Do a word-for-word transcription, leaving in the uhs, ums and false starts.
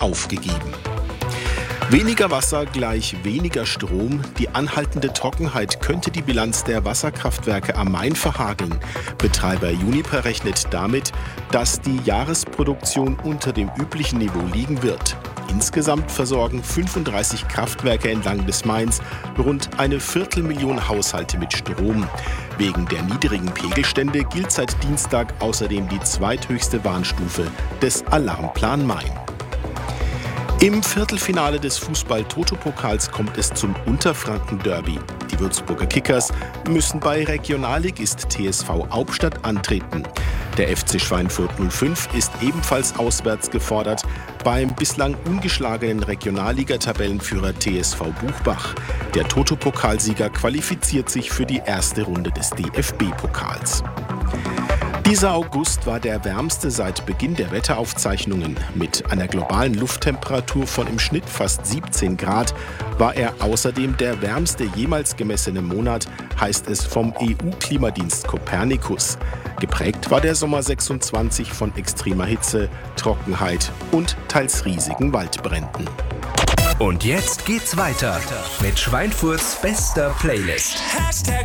aufgegeben. Weniger Wasser gleich weniger Strom. Die anhaltende Trockenheit könnte die Bilanz der Wasserkraftwerke am Main verhageln. Betreiber Uniper rechnet damit, dass die Jahresproduktion unter dem üblichen Niveau liegen wird. Insgesamt versorgen fünfunddreißig Kraftwerke entlang des Mains rund eine Viertelmillion Haushalte mit Strom. Wegen der niedrigen Pegelstände gilt seit Dienstag außerdem die zweithöchste Warnstufe des Alarmplan Main. Im Viertelfinale des Fußball-Toto-Pokals kommt es zum Unterfranken-Derby. Die Würzburger Kickers müssen bei Regionalligist T S V Hauptstadt antreten. Der F C Schweinfurt null fünf ist ebenfalls auswärts gefordert beim bislang ungeschlagenen Regionalliga-Tabellenführer T S V Buchbach. Der Toto-Pokalsieger qualifiziert sich für die erste Runde des D F B-Pokals. Dieser August war der wärmste seit Beginn der Wetteraufzeichnungen. Mit einer globalen Lufttemperatur von im Schnitt fast siebzehn Grad war er außerdem der wärmste jemals gemessene Monat, heißt es vom E U-Klimadienst Copernicus. Geprägt war der Sommer sechsundzwanzig von extremer Hitze, Trockenheit und teils riesigen Waldbränden. Und jetzt geht's weiter mit Schweinfurts bester Playlist. Hashtag